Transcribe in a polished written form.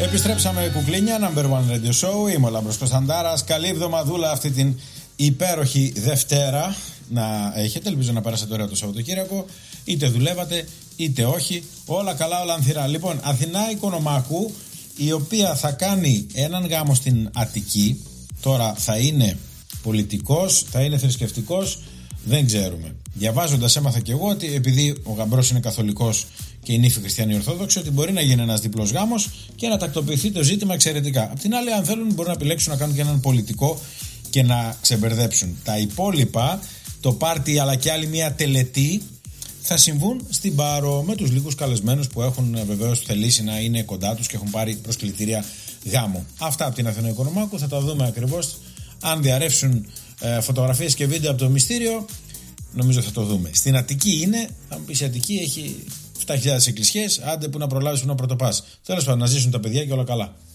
Επιστρέψαμε κουκλίνια, number one radio show. Είμαι ο Λάμπρος Κωνσταντάρας. Καλή εβδομαδούλα αυτή την υπέροχη Δευτέρα να έχετε. Ελπίζω να περάσετε ωραίο το Σαββατοκύριακο. Είτε δουλεύατε είτε όχι. Όλα καλά, όλα ανθυρά. Λοιπόν, Αθηνά Οικονομάκου, η οποία θα κάνει έναν γάμο στην Αττική. Τώρα θα είναι πολιτικός, θα είναι θρησκευτικός, δεν ξέρουμε. Διαβάζοντας έμαθα και εγώ ότι επειδή ο γαμπρός είναι καθολικός και η νύφη χριστιανή ορθόδοξη, ότι μπορεί να γίνει ένας διπλός γάμος και να τακτοποιηθεί το ζήτημα εξαιρετικά. Απ' την άλλη, αν θέλουν, μπορούν να επιλέξουν να κάνουν και έναν πολιτικό και να ξεμπερδέψουν. Τα υπόλοιπα, το πάρτι αλλά και άλλη μια τελετή, θα συμβούν στην Πάρο με τους λίγους καλεσμένους που έχουν βεβαίως θελήσει να είναι κοντά τους και έχουν πάρει προσκλητήρια γάμου. Αυτά από την Αθηνά Οικονομάκου, θα τα δούμε ακριβώς. Αν διαρρεύσουν φωτογραφίες και βίντεο από το μυστήριο, νομίζω θα το δούμε. Στην Αττική είναι, θα μου πεις, η Αττική έχει 7.000 εκκλησιές, άντε που να προλάβεις που να πρωτοπάς. Τέλος πάντων, να ζήσουν τα παιδιά και όλα καλά.